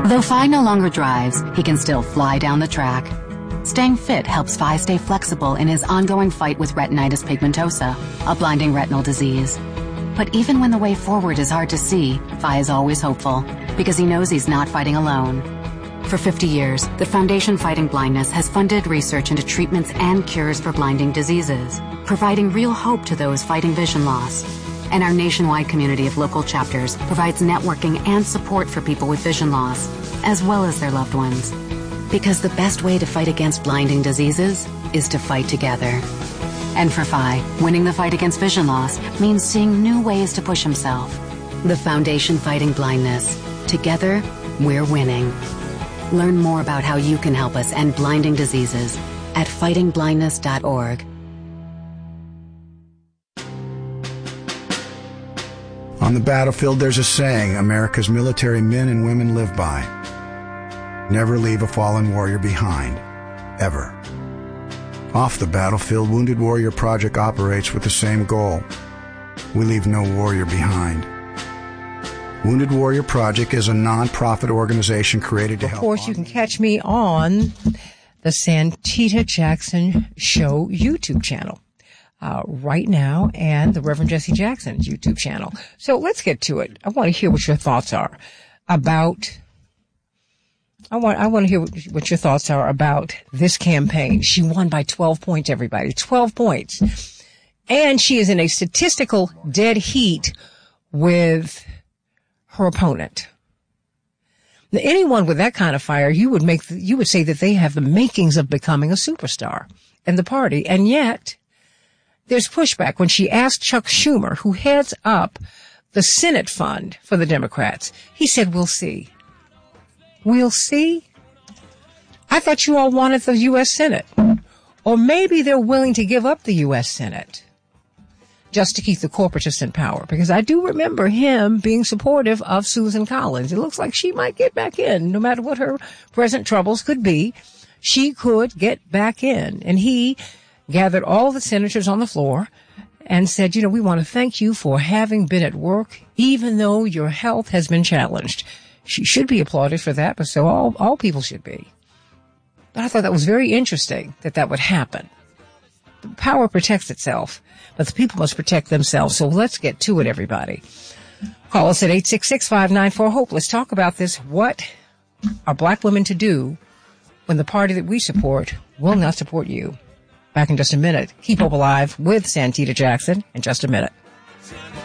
Though Phi no longer drives, he can still fly down the track. Staying fit helps Phi stay flexible in his ongoing fight with retinitis pigmentosa, a blinding retinal disease. But even when the way forward is hard to see, Phi is always hopeful, because he knows he's not fighting alone. For 50 years, the Foundation Fighting Blindness has funded research into treatments and cures for blinding diseases, providing real hope to those fighting vision loss. And our nationwide community of local chapters provides networking and support for people with vision loss, as well as their loved ones. Because the best way to fight against blinding diseases is to fight together. And for Phi, winning the fight against vision loss means seeing new ways to push himself. The Foundation Fighting Blindness. Together, we're winning. Learn more about how you can help us end blinding diseases at fightingblindness.org. On the battlefield, there's a saying America's military men and women live by. Never leave a fallen warrior behind. Ever. Off the battlefield, Wounded Warrior Project operates with the same goal. We leave no warrior behind. Wounded Warrior Project is a non-profit organization created to help... Of course, you can catch me on the Santita Jackson Show YouTube channel right now, and the Reverend Jesse Jackson's YouTube channel. So let's get to it. I want to hear what your thoughts are about... I want to hear what your thoughts are about this campaign. She won by 12 points, everybody. 12 points. And she is in a statistical dead heat with her opponent. Now, anyone with that kind of fire, you would say that they have the makings of becoming a superstar in the party. And yet, there's pushback. When she asked Chuck Schumer, who heads up the Senate fund for the Democrats, he said, we'll see. We'll see. I thought you all wanted the U.S. Senate. Or maybe they're willing to give up the U.S. Senate just to keep the corporatists in power. Because I do remember him being supportive of Susan Collins. It looks like she might get back in. No matter what her present troubles could be, she could get back in. And he gathered all the senators on the floor and said, we want to thank you for having been at work, even though your health has been challenged. She should be applauded for that, but so all people should be. But I thought that was very interesting that would happen. The power protects itself, but the people must protect themselves. So let's get to it, everybody. Call us at 866-594-HOPE. Let's talk about this. What are black women to do when the party that we support will not support you? Back in just a minute. Keep Hope Alive with Santita Jackson in just a minute.